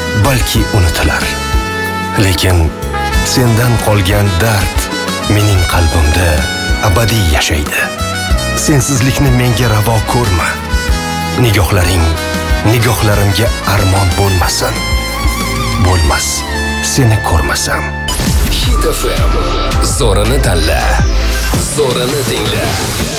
balki unutilar. Lekin sendan qolgan dard mening qalbimda abadiy yashaydi. Sensizlikni menga ravo ko'rma. Nigohlarimga armon bo'lmasin. Bo'lmas, seni ko'rmasam. Hit FM. Zo'rini tanla. Zo'rini tingla.